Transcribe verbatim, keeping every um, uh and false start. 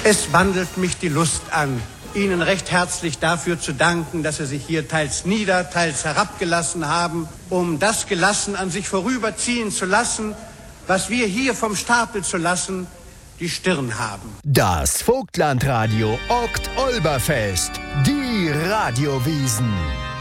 Es wandelt mich die Lust an, Ihnen recht herzlich dafür zu danken, dass Sie sich hier teils nieder, teils herabgelassen haben, um das gelassen an sich vorüberziehen zu lassen, was wir hier vom Stapel zu lassen, die Stirn haben. Das Vogtlandradio Okt-Olberfest. Die Radiowiesen.